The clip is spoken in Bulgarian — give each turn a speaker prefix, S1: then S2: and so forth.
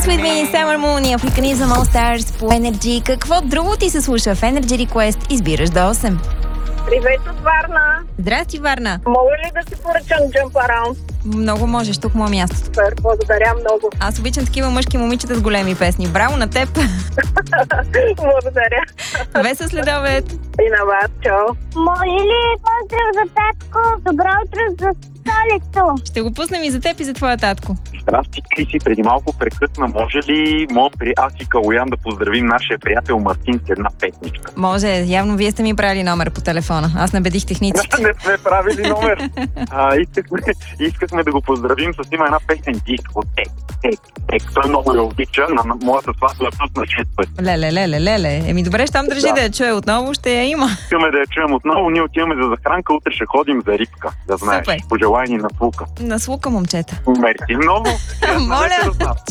S1: With Me, Summer Moon и Africanism All Stars по Energy. Какво друго ти се слуша в Energy Request? Избираш до 8.
S2: Привет от Варна.
S1: Здрасти, Варна.
S2: Мога ли да си поръчам Jump Around?
S1: Много можеш, тук му е място.
S2: Супер, благодаря много.
S1: Аз обичам такива мъжки момичета с големи песни. Браво на теб!
S2: Благодаря.
S1: Веса следобед!
S2: И на вас, чао.
S3: Може ли поздрав за татко? Добро утро за столицо.
S1: Ще го пуснем и за теб и за твоя татко.
S4: Здрасти, Криси, преди малко прекъсна. Може ли аз и Калоян да поздравим нашия приятел Мартин с една песничка?
S1: Може, явно вие сте ми правили номер по телефона. Аз набедих техниците.
S4: Не сме правили номер. Искахме да го поздравим с има една песен диско. Той много я обича. На моята сватба е пусна 6 пъти.
S1: Леле. Еми добре, щом държи да я чуя отново, ще я има.
S4: Искаме да я чуем отново. Ние отиваме за захранка. Утре ще ходим за рибка. Да знаеш.
S1: Супер.
S4: Пожелай ни на слука.
S1: На слука, момчета.
S4: Мерси много.
S1: Моля.